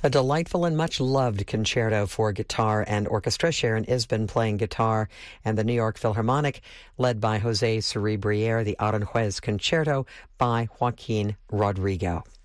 A delightful and much-loved concerto for guitar and orchestra. Sharon Isbin playing guitar, and the New York Philharmonic, led by José Cerebriere, the Aranjuez Concerto by Joaquin Rodrigo.